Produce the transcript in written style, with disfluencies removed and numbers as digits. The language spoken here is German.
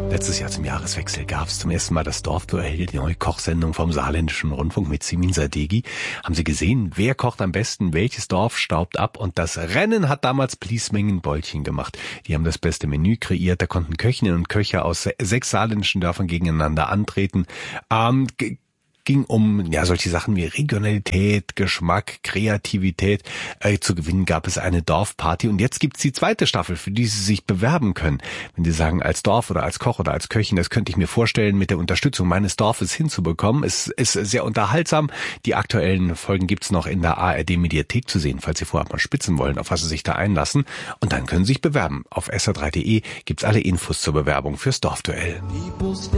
Letztes Jahr zum Jahreswechsel gab es zum ersten Mal das Dorfduell, die neue Kochsendung vom Saarländischen Rundfunk mit Simin Sadeghi. Haben Sie gesehen, wer kocht am besten, welches Dorf staubt ab? Und das Rennen hat damals Bliesmengen-Beulchen gemacht. Die haben das beste Menü kreiert, da konnten Köchinnen und Köche aus 6 saarländischen Dörfern gegeneinander antreten. Ging um solche Sachen wie Regionalität, Geschmack, Kreativität. Zu gewinnen gab es eine Dorfparty und jetzt gibt's die zweite Staffel, für die Sie sich bewerben können. Wenn Sie sagen, als Dorf oder als Koch oder als Köchin, das könnte ich mir vorstellen, mit der Unterstützung meines Dorfes hinzubekommen. Es ist sehr unterhaltsam. Die aktuellen Folgen gibt's noch in der ARD-Mediathek zu sehen, falls Sie vorab mal spitzen wollen, auf was Sie sich da einlassen. Und dann können Sie sich bewerben. Auf sr3.de gibt's alle Infos zur Bewerbung fürs Dorfduell.